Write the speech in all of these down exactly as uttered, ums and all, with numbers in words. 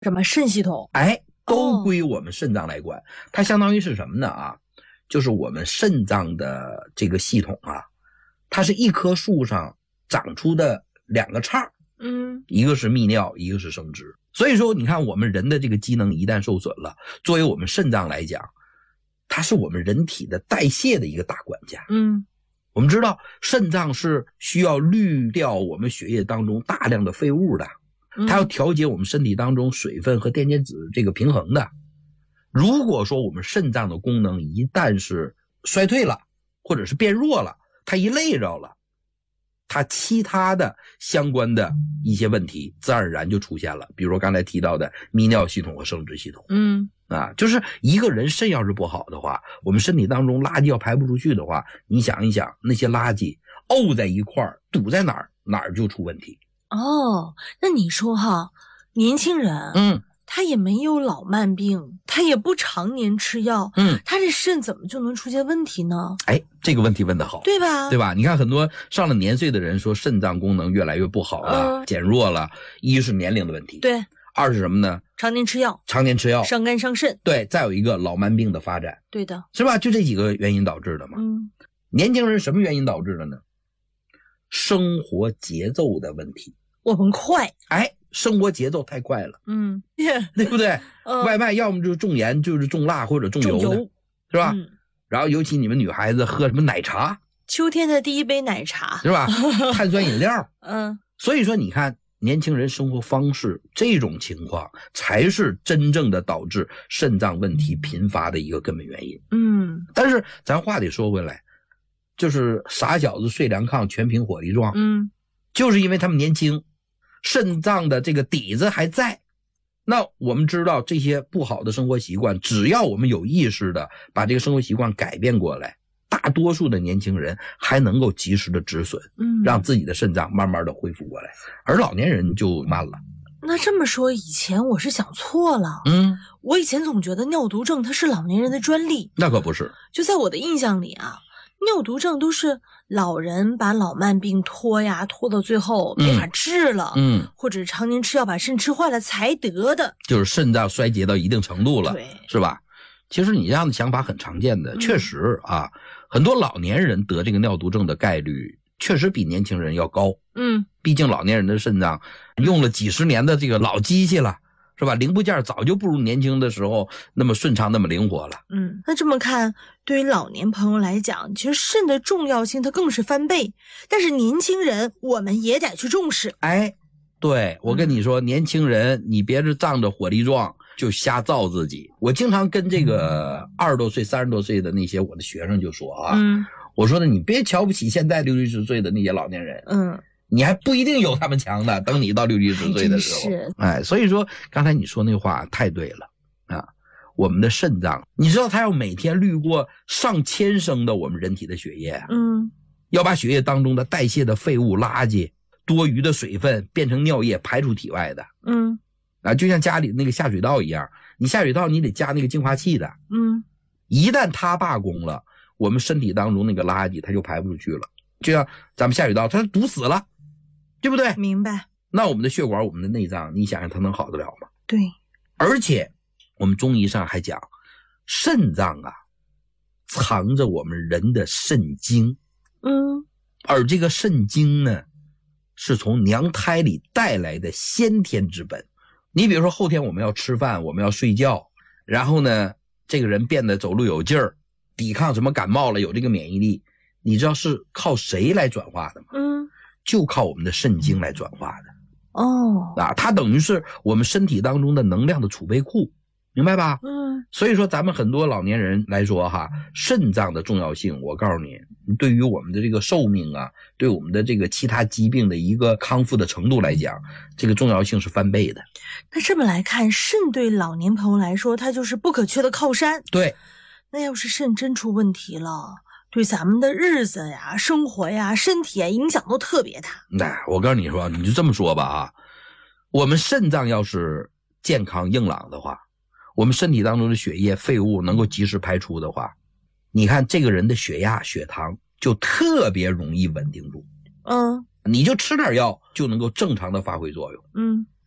什么肾系统？ 哎，都归我们肾脏来管。哦、它相当于是什么呢啊？就是我们肾脏的这个系统啊，它是一棵树上长出的两个杈， 嗯， 一个是泌尿，一个是生殖。所以说你看我们人的这个机能一旦受损了，作为我们肾脏来讲，它是我们人体的代谢的一个大管家。 嗯， 我们知道肾脏是需要滤掉我们血液当中大量的废物的，它要调节我们身体当中水分和电解质这个平衡的。如果说我们肾脏的功能一旦是衰退了，或者是变弱了，它一累着了，它其他的相关的一些问题自然而然就出现了，比如说刚才提到的泌尿系统和生殖系统。 嗯， 啊，就是一个人肾要是不好的话，我们身体当中垃圾要排不出去的话，你想一想，那些垃圾沤在一块儿，堵在哪儿，哪儿就出问题。 哦，那你说哈，年轻人， 嗯， 他也没有老慢病，他也不常年吃药， 嗯， 他这肾怎么就能出现问题呢？ 哎，这个问题问得好， 对吧？ 对吧？你看很多上了年岁的人说肾脏功能越来越不好了，嗯、减弱了，一是年龄的问题， 对， 二是什么呢？ 常年吃药， 常年吃药， 伤肝伤肾， 对，再有一个老慢病的发展， 对的， 是吧？就这几个原因导致的嘛。 嗯， 年轻人什么原因导致的呢？生活节奏的问题。 我们快， 哎，生活节奏太快了， 嗯， 对不对？ 嗯、 外卖要么就是重盐，就是重辣或者重油的， 重油是吧、 嗯？ 然后尤其你们女孩子喝什么奶茶， 秋天的第一杯奶茶， 是吧？碳酸饮料， 嗯， 所以说你看年轻人生活方式这种情况，才是真正的导致肾脏问题频发的一个根本原因。 嗯， 但是咱话得说回来，就是傻小子睡凉炕全凭火力壮， 嗯， 就是因为他们年轻。肾脏的这个底子还在，那我们知道这些不好的生活习惯，只要我们有意识的把这个生活习惯改变过来，大多数的年轻人还能够及时的止损， 嗯， 让自己的肾脏慢慢的恢复过来，而老年人就慢了。 那这么说，以前我是想错了， 嗯， 我以前总觉得尿毒症它是老年人的专利， 那可不是。 就在我的印象里啊，尿毒症都是老人把老慢病拖呀拖到最后没法治了， 嗯， 或者常年吃药把肾吃坏了才得的， 就是肾脏衰竭到一定程度了， 对， 是吧？其实你这样的想法很常见的，嗯、确实啊，很多老年人得这个尿毒症的概率确实比年轻人要高。 嗯， 毕竟老年人的肾脏用了几十年的这个老机器了，是吧？零部件早就不如年轻的时候那么顺畅那么灵活了。 嗯，那这么看，对于老年朋友来讲，其实肾的重要性它更是翻倍，但是年轻人我们也得去重视。 哎，对，我跟你说、嗯、年轻人你别是仗着火力壮就瞎造自己。我经常跟这个二十多岁三十多岁的那些我的学生就说啊， 嗯， 我说呢，你别瞧不起现在六七十岁的那些老年人， 嗯， 你还不一定有他们强的，等你到六七十岁的时候，哎，所以说刚才你说那话太对了啊！我们的肾脏，你知道它要每天滤过上千升的我们人体的血液， 嗯， 要把血液当中的代谢的废物、垃圾、多余的水分变成尿液排出体外的， 嗯， 啊，就像家里那个下水道一样，你下水道你得加那个净化器的， 嗯， 一旦它罢工了，我们身体当中那个垃圾它就排不出去了，就像咱们下水道它堵死了。对不对？ 明白。 那我们的血管，我们的内脏，你想想它能好得了吗？ 对。 而且我们中医上还讲，肾脏啊藏着我们人的肾精。 嗯。 而这个肾精呢，是从娘胎里带来的先天之本。你比如说后天我们要吃饭，我们要睡觉，然后呢这个人变得走路有劲儿，抵抗什么感冒了，有这个免疫力，你知道是靠谁来转化的吗？ 嗯。 就靠我们的肾精来转化的。 哦， 啊，它等于是我们身体当中的能量的储备库，明白吧？ 嗯， 所以说咱们很多老年人来说哈，肾脏的重要性，我告诉你，对于我们的这个寿命啊，对我们的这个其他疾病的一个康复的程度来讲，这个重要性是翻倍的。 那这么来看，肾对老年朋友来说，它就是不可缺的靠山。 对， 那要是肾真出问题了，对咱们的日子呀、生活呀、身体啊影响都特别大。 那我告诉你说，你就这么说吧啊，我们肾脏要是健康硬朗的话，我们身体当中的血液废物能够及时排出的话，你看这个人的血压、血糖就特别容易稳定住。 嗯， 你就吃点药就能够正常的发挥作用。 嗯，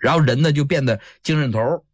然后人呢就变得精神头